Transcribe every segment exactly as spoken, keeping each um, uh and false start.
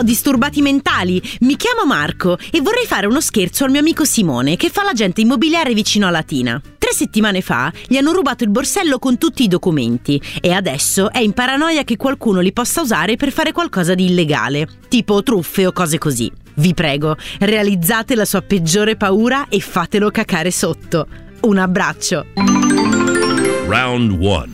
ho disturbati mentali. Mi chiamo Marco e vorrei fare uno scherzo al mio amico Simone, che fa l'agente immobiliare vicino a Latina. Tre settimane fa gli hanno rubato il borsello con tutti i documenti e adesso è in paranoia che qualcuno li possa usare per fare qualcosa di illegale, tipo truffe o cose così. Vi prego, realizzate la sua peggiore paura e fatelo cacare sotto. Un abbraccio. Round one.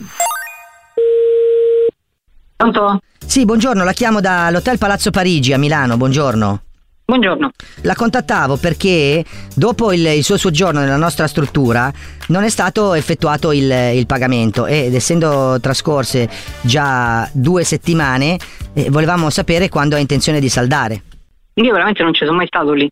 Pronto? Sì, buongiorno, la chiamo dall'Hotel Palazzo Parigi a Milano, buongiorno. Buongiorno. La contattavo perché dopo il, il suo soggiorno nella nostra struttura non è stato effettuato il, il pagamento ed essendo trascorse già due settimane eh, volevamo sapere quando ha intenzione di saldare. Io veramente non ci sono mai stato lì.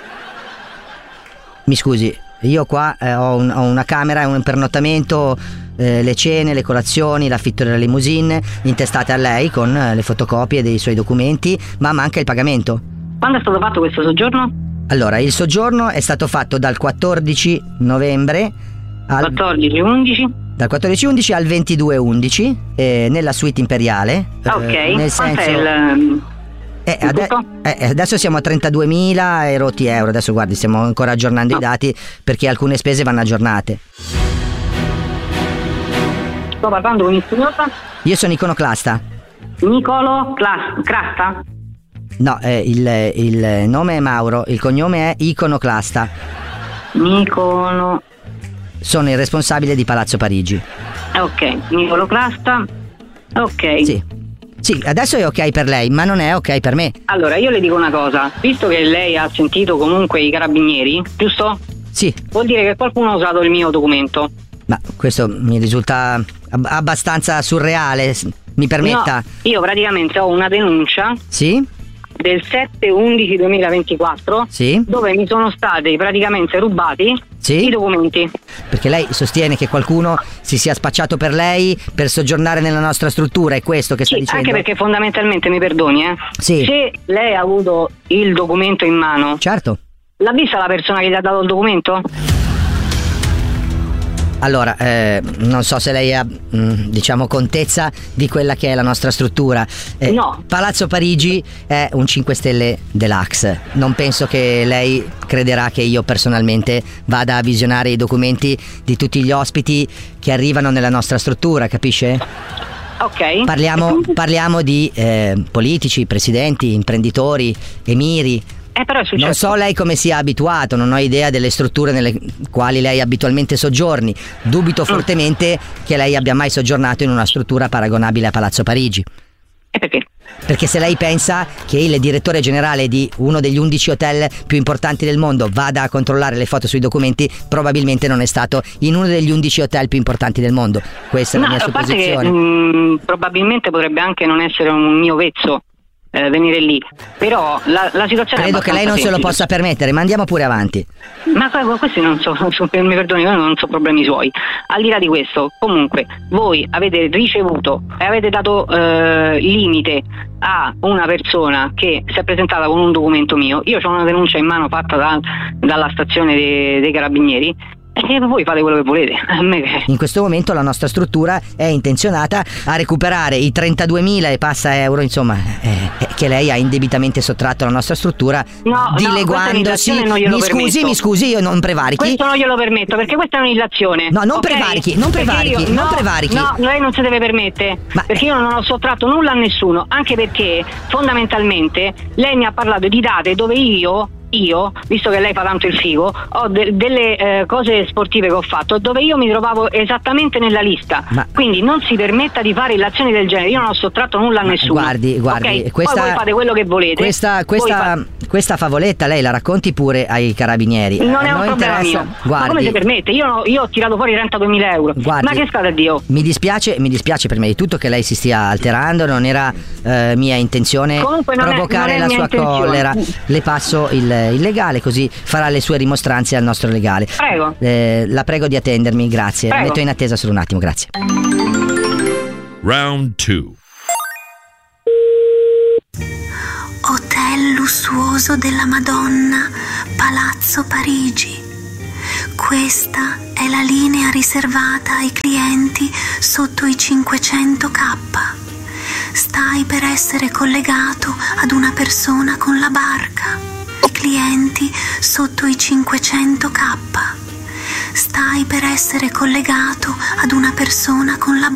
Mi scusi, io qua eh, ho, un, ho una camera, un pernottamento, eh, le cene, le colazioni, l'affitto della limousine intestate a lei con eh, le fotocopie dei suoi documenti, ma manca il pagamento. Quando è stato fatto questo soggiorno? Allora, il soggiorno è stato fatto dal quattordici novembre al quattordici undici dal quattordici undici al ventidue undici eh, nella suite imperiale. Ok, eh, nel quanto senso è il... Eh, ade- eh, adesso siamo a trentaduemila e rotti euro. Adesso guardi, stiamo ancora aggiornando no. i dati perché alcune spese vanno aggiornate. Sto parlando con il signor? Io sono iconoclasta. Nicolo Clas- Crasta? No, eh, il, il nome è Mauro, il cognome è iconoclasta. Nicono. Sono il responsabile di Palazzo Parigi. Ok, Nicolo Crasta. Ok. Sì. Sì, adesso è ok per lei, ma non è ok per me. Allora, io le dico una cosa. Visto che lei ha sentito comunque i carabinieri, giusto? Sì. Vuol dire che qualcuno ha usato il mio documento. Ma questo mi risulta ab- abbastanza surreale. Mi permetta? No, io praticamente ho una denuncia. Sì? Del sette undici duemilaventiquattro. Sì? Dove mi sono stati praticamente rubati. Sì? I documenti. Perché lei sostiene che qualcuno si sia spacciato per lei per soggiornare nella nostra struttura, è questo che sta Sì, dicendo? anche perché fondamentalmente, mi perdoni, eh? Sì. Se lei ha avuto il documento in mano, certo. L'ha vista la persona che gli ha dato il documento? Allora, eh, non so se lei ha, mh, diciamo, contezza di quella che è la nostra struttura. Eh, no. Palazzo Parigi è un cinque stelle deluxe. Non penso che lei crederà che io personalmente vada a visionare i documenti di tutti gli ospiti che arrivano nella nostra struttura, capisce? Ok. Parliamo, parliamo di eh, politici, presidenti, imprenditori, emiri. Eh, però è successo. Non so lei come sia abituato, non ho idea delle strutture nelle quali lei abitualmente soggiorni. Dubito fortemente che lei abbia mai soggiornato in una struttura paragonabile a Palazzo Parigi. E perché? Perché se lei pensa che il direttore generale di uno degli undici hotel più importanti del mondo vada a controllare le foto sui documenti, probabilmente non è stato in uno degli undici hotel più importanti del mondo. Questa è no, la mia a parte supposizione. Che, mh, probabilmente potrebbe anche non essere un mio vezzo eh, venire lì. Però la, la situazione credo è che lei non semplice. se lo possa permettere, ma andiamo pure avanti. Ma questi non so, mi perdoni, non so problemi suoi. Al di là di questo, comunque, voi avete ricevuto e avete dato eh, limite a una persona che si è presentata con un documento mio. Io ho una denuncia in mano fatta da, dalla stazione dei, dei carabinieri. E voi fate quello che volete. A me che... In questo momento la nostra struttura è intenzionata a recuperare i trentaduemila e passa euro, insomma, eh, che lei ha indebitamente sottratto alla nostra struttura, no, dileguandosi. No, mi scusi, permetto. mi scusi, io non prevarichi. Questo non glielo permetto, perché questa è un'illazione. No, non okay? prevarichi, non prevarichi, io, non no, prevarichi. No, lei non si deve permettere. Ma... perché io non ho sottratto nulla a nessuno, anche perché fondamentalmente lei mi ha parlato di date dove io Io, visto che lei fa tanto il figo, ho de- delle eh, cose sportive che ho fatto dove io mi trovavo esattamente nella lista. Ma... quindi non si permetta di fare illazioni del genere. Io non ho sottratto nulla a nessuno. Guardi, guardi, okay? questa... Poi voi fate quello che volete. Questa, questa, fate... questa favoletta lei la racconti pure ai carabinieri. Non è un Noi problema interessa... mio. Guardi... Ma come si permette? Io, io ho tirato fuori trentaduemila euro. Guardi, ma che scade a Dio? Mi dispiace, mi dispiace prima di tutto che lei si stia alterando. Non era eh, mia intenzione Comunque non provocare è, non è la mia sua intenzione. collera. Le passo il, il legale, così farà le sue rimostranze al nostro legale. Prego. Eh, la prego di attendermi, grazie. Prego. Metto in attesa solo un attimo, grazie. Round two. Hotel lussuoso della Madonna, Palazzo Parigi. Questa è la linea riservata ai clienti sotto i cinquecento K. Stai per essere collegato ad una persona con la barca. I clienti sotto i cinquecento K. Stai per essere collegato ad una persona con la barca.